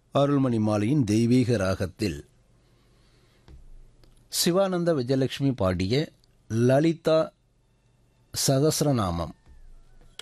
அருள்மணி மாலையின் தெய்வீக ராகத்தில் சிவானந்த விஜயலட்சுமி பாடிய லலிதா சகஸ்ரநாமம்.